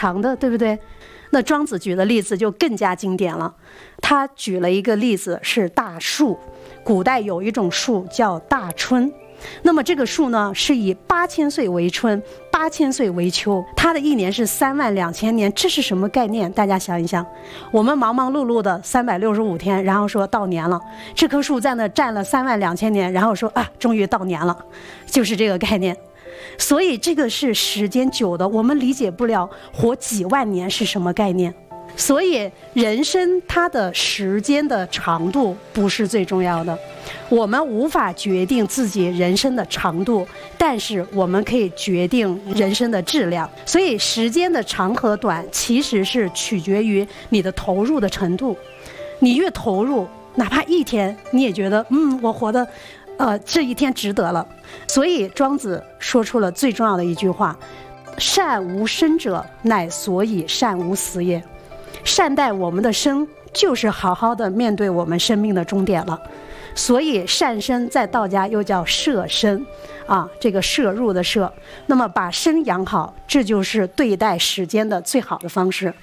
长的，对不对？那庄子举的例子就更加经典了，他举了一个例子是大树，古代有一种树叫大椿，那么这个树呢是以8000岁为春，8000岁为秋，它的一年是32000年，这是什么概念？大家想一想，我们忙忙碌碌的365天，然后说到年了，这棵树在那站了32000年，然后说啊，终于到年了，就是这个概念。所以这个是时间久的，我们理解不了活几万年是什么概念。所以人生它的时间的长度不是最重要的，我们无法决定自己人生的长度，但是我们可以决定人生的质量。所以时间的长和短其实是取决于你的投入的程度，你越投入，哪怕一天你也觉得我活的这一天值得了。所以庄子说出了最重要的一句话，善无生者，乃所以善无死也。善待我们的生，就是好好的面对我们生命的终点了。所以善生在道家又叫摄生啊，这个摄入的摄，那么把生养好，这就是对待时间的最好的方式。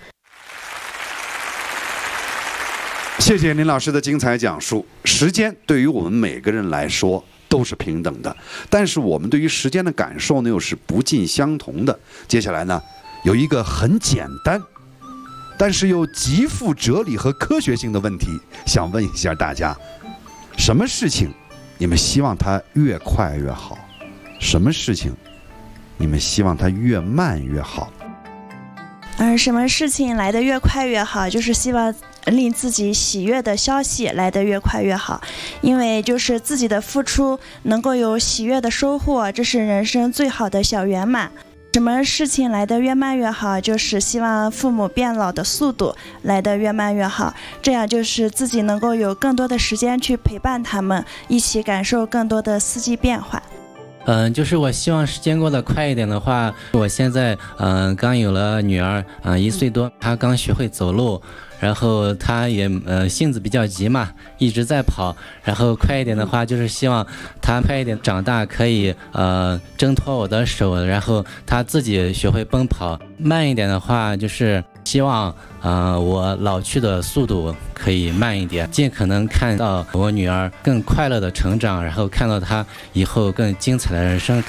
谢谢林老师的精彩讲述。时间对于我们每个人来说都是平等的，但是我们对于时间的感受呢又是不尽相同的。接下来呢，有一个很简单但是又极富哲理和科学性的问题，想问一下大家，什么事情你们希望它越快越好？什么事情你们希望它越慢越好？ 什么事情来得越快越好，就是希望令自己喜悦的消息来得越快越好，因为就是自己的付出能够有喜悦的收获，这是人生最好的小圆满。什么事情来得越慢越好，就是希望父母变老的速度来得越慢越好，这样就是自己能够有更多的时间去陪伴他们，一起感受更多的四季变化。 就是我希望时间过得快一点的话，我现在刚有了女儿1岁多，她刚学会走路，然后她也性子比较急嘛，一直在跑，然后快一点的话就是希望她快一点长大，可以挣脱我的手，然后她自己学会奔跑。慢一点的话就是希望我老去的速度可以慢一点，尽可能看到我女儿更快乐的成长，然后看到她以后更精彩的人生。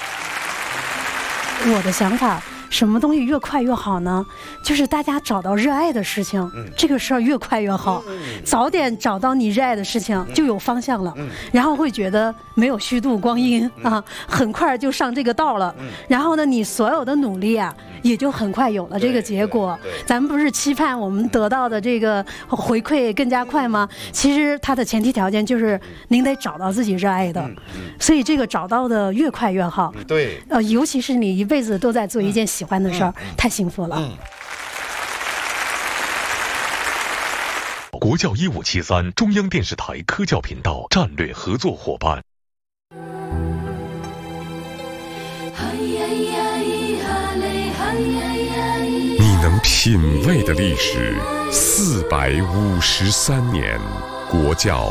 我的想法，什么东西越快越好呢？就是大家找到热爱的事情，这个事儿越快越好。早点找到你热爱的事情，就有方向了，然后会觉得没有虚度光阴啊，很快就上这个道了。然后呢，你所有的努力啊，也就很快有了这个结果。咱们不是期盼我们得到的这个回馈更加快吗？其实它的前提条件就是您得找到自己热爱的，所以这个找到的越快越好。 对， 尤其是你一辈子都在做一件喜欢的事儿，太幸福了。 国教1573中央电视台科教频道战略合作伙伴。 你能品味的历史453年，国教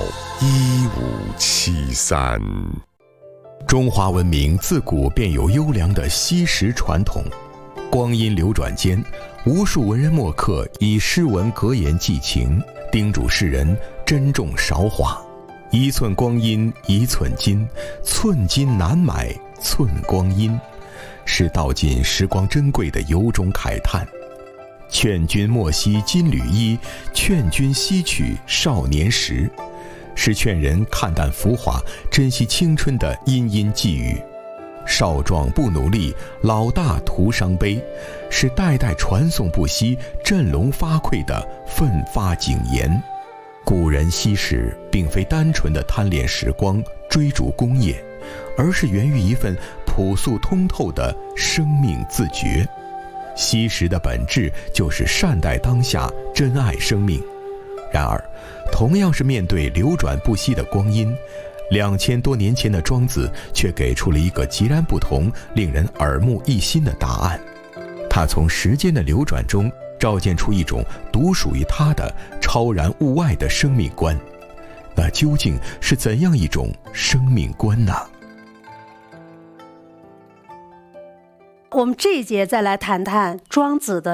1573。 中华文明自古便有优良的惜时传统，光阴流转间，无数文人墨客以诗文格言寄情，叮嘱世人珍重韶华。一寸光阴一寸金，寸金难买寸光阴，是道尽时光珍贵的由衷慨叹。劝君莫惜金缕衣，劝君惜取少年时，是劝人看淡浮华，珍惜青春的殷殷寄语。少壮不努力，老大徒伤悲，是代代传颂不息、振聋发聩的奋发警言。古人惜时，并非单纯的贪恋时光、追逐功业，而是源于一份朴素通透的生命自觉。惜时的本质就是善待当下，珍爱生命。然而，同样是面对流转不息的光阴，2000多年前的庄子却给出了一个截然不同、令人耳目一新的答案。他从时间的流转中照见出一种独属于他的超然物外的生命观。那究竟是怎样一种生命观呢？ 我们这一节再来谈谈庄子的